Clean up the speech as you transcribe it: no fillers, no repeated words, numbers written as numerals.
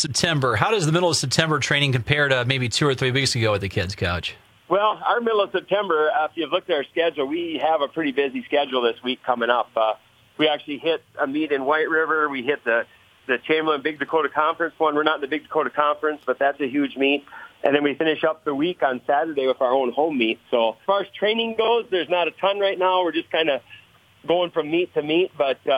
September. How does the middle of September training compare to maybe 2 or 3 weeks ago with the kids, Coach? Well, our middle of September, if you've looked at our schedule, we have a pretty busy schedule this week coming up. We actually hit a meet in White River. We hit the Chamberlain Big Dakota Conference one. We're not in the Big Dakota Conference, but that's a huge meet. And then we finish up the week on Saturday with our own home meet. So as far as training goes, there's not a ton right now. We're just kind of going from meet to meet, but